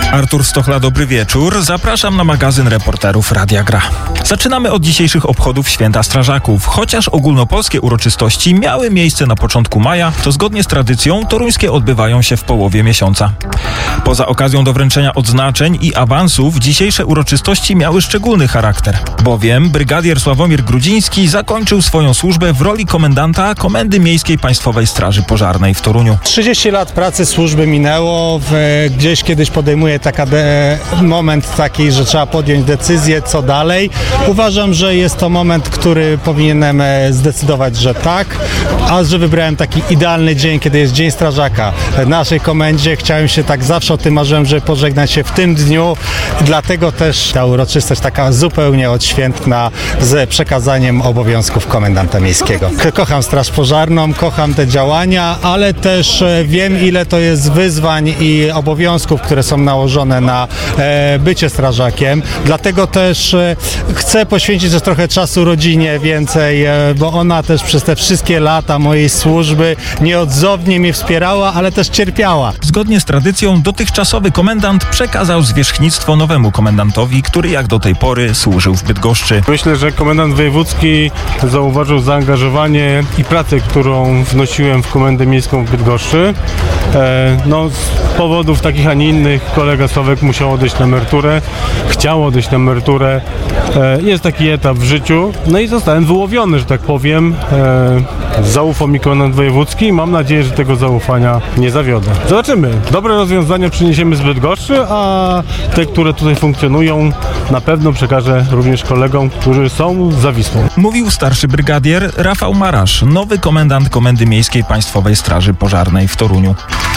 Artur Stochla, dobry wieczór. Zapraszam na magazyn reporterów Radia Gra. Zaczynamy od dzisiejszych obchodów Święta Strażaków. Chociaż ogólnopolskie uroczystości miały miejsce na początku maja, to zgodnie z tradycją toruńskie odbywają się w połowie miesiąca. Poza okazją do wręczenia odznaczeń i awansów, dzisiejsze uroczystości miały szczególny charakter, bowiem brygadier Sławomir Grudziński zakończył swoją służbę w roli komendanta Komendy Miejskiej Państwowej Straży Pożarnej w Toruniu. 30 lat pracy służby minęło, gdzieś kiedyś podejmuję moment taki, że trzeba podjąć decyzję, co dalej. Uważam, że jest to moment, który powinienem zdecydować, że tak, a że wybrałem taki idealny dzień, kiedy jest Dzień Strażaka w naszej komendzie. Chciałem się tak, zawsze o tym marzyłem, żeby pożegnać się w tym dniu, dlatego też ta uroczystość taka zupełnie odświętna z przekazaniem obowiązków komendanta miejskiego. Kocham Straż Pożarną, kocham te działania, ale też wiem, ile to jest wyzwań i obowiązków, które są nałożone na bycie strażakiem. Dlatego też chcę poświęcić też trochę czasu rodzinie więcej, bo ona też przez te wszystkie lata mojej służby nieodzownie mnie wspierała, ale też cierpiała. Zgodnie z tradycją dotychczasowy komendant przekazał zwierzchnictwo nowemu komendantowi, który jak do tej pory służył w Bydgoszczy. Myślę, że komendant wojewódzki zauważył zaangażowanie i pracę, którą wnosiłem w Komendę Miejską w Bydgoszczy. Z powodów takich, a nie innych kolega Sławek musiał odejść na emeryturę, chciał odejść na emeryturę. Jest taki etap w życiu, no i zostałem wyłowiony, że tak powiem. Zaufał mi komendant wojewódzki i mam nadzieję, że tego zaufania nie zawiodę. Zobaczymy. Dobre rozwiązania przyniesiemy z Bydgoszczy, a te, które tutaj funkcjonują, na pewno przekażę również kolegom, którzy są za Wisłą. Mówił starszy brygadier Rafał Marasz, nowy komendant Komendy Miejskiej Państwowej Straży Pożarnej w Toruniu.